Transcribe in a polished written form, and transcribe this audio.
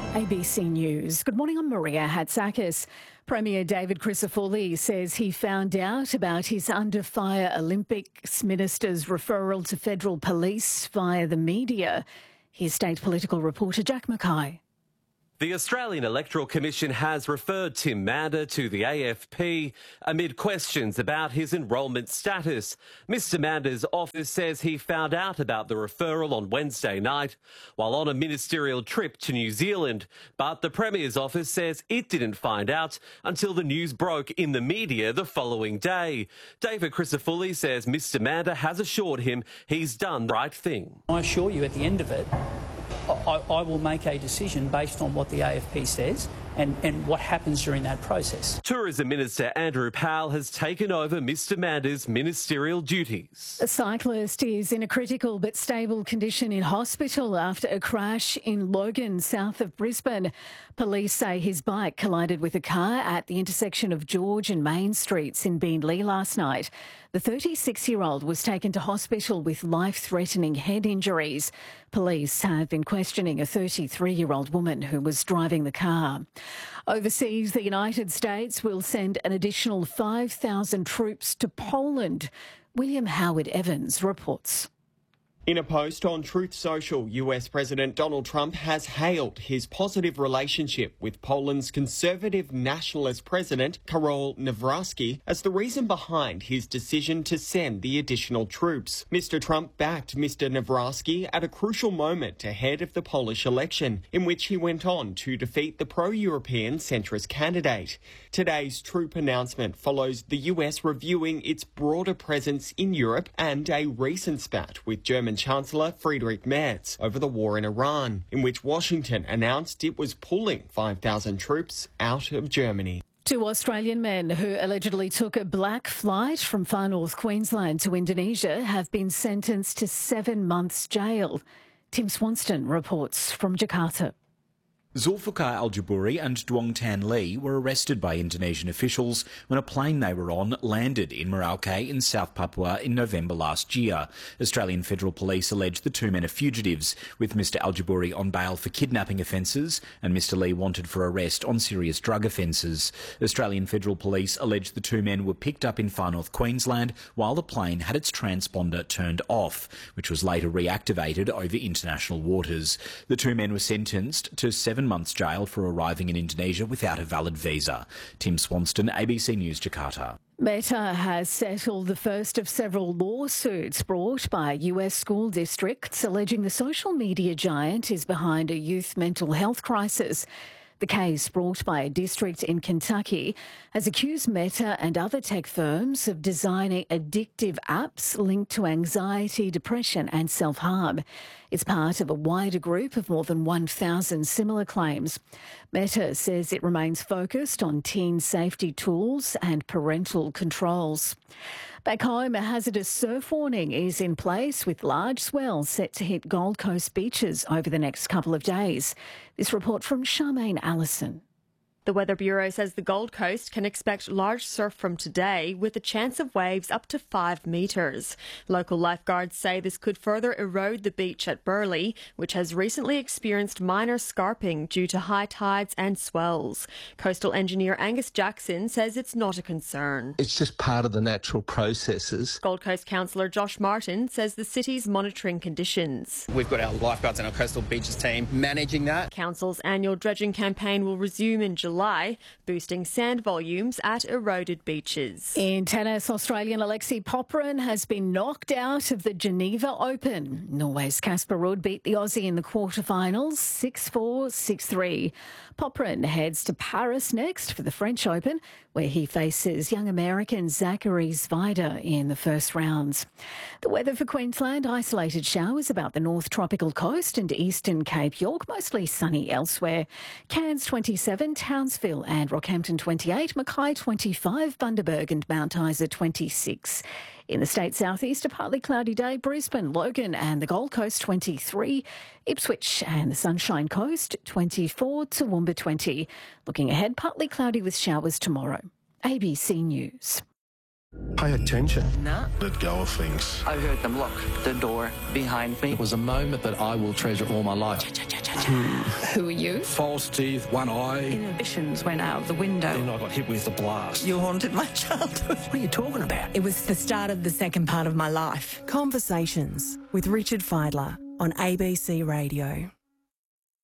ABC News. Good morning, I'm Maria Hatzakis. Premier David Crisafulli says he found out about his under fire Olympics minister's referral to federal police via the media. Here's state political reporter Jack Mackay. The Australian Electoral Commission has referred Tim Mander to the AFP amid questions about his enrolment status. Mr Mander's office says he found out about the referral on Wednesday night while on a ministerial trip to New Zealand, but the Premier's office says it didn't find out until the news broke in the media the following day. David Crisafulli says Mr Mander has assured him he's done the right thing. I assure you at the end of it, I will make a decision based on what the AFP says and what happens during that process. Tourism Minister Andrew Powell has taken over Mr Mander's ministerial duties. A cyclist is in a critical but stable condition in hospital after a crash in Logan, south of Brisbane. Police say his bike collided with a car at the intersection of George and Main Streets in Beenleigh last night. The 36-year-old was taken to hospital with life-threatening head injuries. Police have been questioning a 33-year-old woman who was driving the car. Overseas, the United States will send an additional 5,000 troops to Poland. William Howard Evans reports. In a post on Truth Social, US President Donald Trump has hailed his positive relationship with Poland's conservative nationalist president, Karol Nawrocki, as the reason behind his decision to send the additional troops. Mr. Trump backed Mr. Nawrocki at a crucial moment ahead of the Polish election, in which he went on to defeat the pro-European centrist candidate. Today's troop announcement follows the US reviewing its broader presence in Europe and a recent spat with German Chancellor Friedrich Merz over the war in Iran, in which Washington announced it was pulling 5,000 troops out of Germany. Two Australian men who allegedly took a black flight from far north Queensland to Indonesia have been sentenced to 7 months jail. Tim Swanston reports from Jakarta. Zulfikar Al-Jabouri and Duong Tan Le were arrested by Indonesian officials when a plane they were on landed in Merauke in South Papua in November last year. Australian Federal Police allege the two men are fugitives, with Mr Al-Jabouri on bail for kidnapping offences and Mr Le wanted for arrest on serious drug offences. Australian Federal Police allege the two men were picked up in far north Queensland while the plane had its transponder turned off, which was later reactivated over international waters. The two men were sentenced to 7 months jail for arriving in Indonesia without a valid visa. Tim Swanston, ABC News, Jakarta. Meta has settled the first of several lawsuits brought by US school districts alleging the social media giant is behind a youth mental health crisis. The case, brought by a district in Kentucky, has accused Meta and other tech firms of designing addictive apps linked to anxiety, depression and self-harm. It's part of a wider group of more than 1,000 similar claims. Meta says it remains focused on teen safety tools and parental controls. Back home, a hazardous surf warning is in place with large swells set to hit Gold Coast beaches over the next couple of days. This report from Charmaine Allison. The Weather Bureau says the Gold Coast can expect large surf from today, with a chance of waves up to 5 metres. Local lifeguards say this could further erode the beach at Burleigh, which has recently experienced minor scarping due to high tides and swells. Coastal engineer Angus Jackson says it's not a concern. It's just part of the natural processes. Gold Coast councillor Josh Martin says the city's monitoring conditions. We've got our lifeguards and our coastal beaches team managing that. Council's annual dredging campaign will resume in July, boosting sand volumes at eroded beaches. In tennis, Australian Alexei Popyrin has been knocked out of the Geneva Open. Norway's Casper Ruud beat the Aussie in the quarterfinals 6-4, 6-3. Popyrin heads to Paris next for the French Open, where he faces young American Zachary Zvider in the first rounds. The weather for Queensland: isolated showers about the north tropical coast and eastern Cape York, mostly sunny elsewhere. Cairns 27, Townsville and Rockhampton 28, Mackay 25, Bundaberg and Mount Isa 26. In the state southeast, a partly cloudy day, Brisbane, Logan and the Gold Coast 23, Ipswich and the Sunshine Coast 24, Toowoomba 20. Looking ahead, partly cloudy with showers tomorrow. ABC News. Pay attention. No. Let go of things. I heard them lock the door behind me. It was a moment that I will treasure all my life. Who are you? False teeth, one eye. Inhibitions went out the window. Then I got hit with a blast. You haunted my childhood. What are you talking about? It was the start of the second part of my life. Conversations with Richard Fidler on ABC Radio.